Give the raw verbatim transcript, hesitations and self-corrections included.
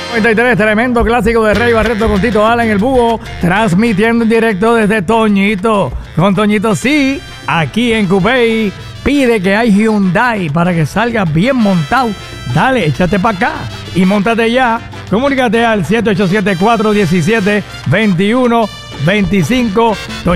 noventa y tres, tremendo clásico de Rey Barreto con Tito Ala en el Búho, transmitiendo en directo desde Toñito. Con Toñito sí, aquí en Coupé. Pide que hay Hyundai para que salgas bien montado. Dale, échate para acá y móntate ya. Comunícate al siete ocho siete, cuatro uno siete, dos uno dos cinco.